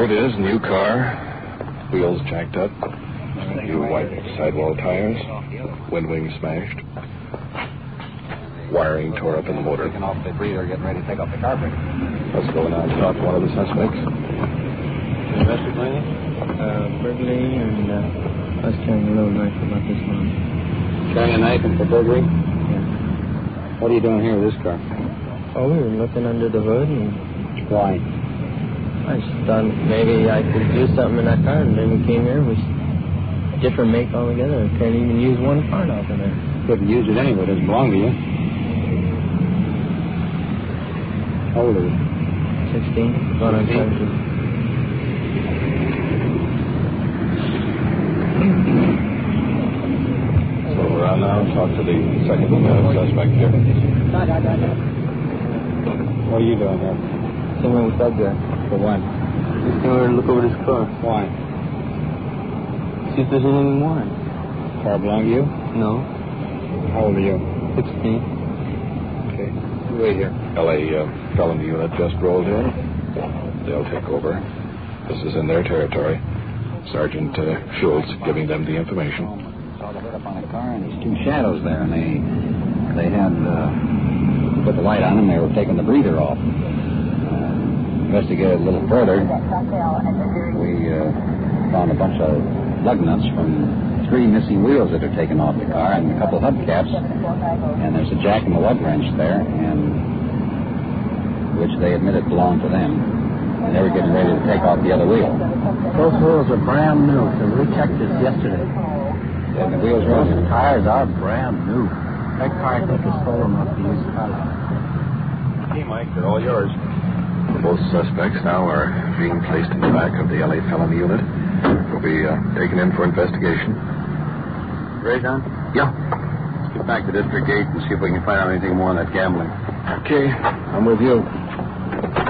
it is, new car. Wheels jacked up. New white sidewall tires. Wind wings smashed. Wiring tore up in the motor. Taking off the breather, getting ready to take off the carburetor. Let's go now and talk to one of the suspects. Domestic lady? Burglary and I was carrying a little knife about this one. Carrying a knife and for burglary? Yeah. What are you doing here with this car? Oh, we were looking under the hood and... Why? I just thought maybe I could do something in that car, and then we came here. We different make altogether. Can't even use one part off of there. Couldn't use it anyway. It doesn't belong to you. How old are you? 16. Thought I'd try to. So we're on now and talk to the second suspect here. What are you doing here? Someone was up there. For what? Just came over to look over this car. Why? See if there's anything more. Car belong to you? No. How old are you? 16. Okay. Wait here. L.A. felony unit just rolled in. They'll take over. This is in their territory. Sergeant Schultz giving them the information. Saw the hood up on the car and there's two shadows there, and they had put the light on them. They were taking the breather off. Investigated a little further. We found a bunch of lug nuts from 3 missing wheels that are taken off the car and a couple hubcaps. And there's a jack and a lug wrench there, and which they admitted belonged to them. And they were getting ready to take off the other wheel. Those wheels are brand new, so we checked this yesterday. And the wheels were on Those tires are brand new. That car, I think, is stolen off the used car. Okay, Mike, they're all yours. Both suspects now are being placed in the back of the L.A. felony unit. Will be taken in for investigation. Ready, John? Yeah. Let's get back to District 8 and see if we can find out anything more on that gambling. Okay, I'm with you.